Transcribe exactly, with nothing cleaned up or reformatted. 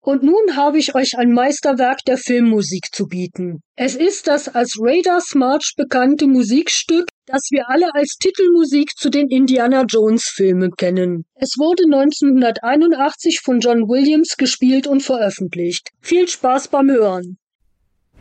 Und nun habe ich euch ein Meisterwerk der Filmmusik zu bieten. Es ist das als Raiders March bekannte Musikstück, das wir alle als Titelmusik zu den Indiana Jones Filmen kennen. Es wurde neunzehnhunderteinundachtzig von John Williams gespielt und veröffentlicht. Viel Spaß beim Hören!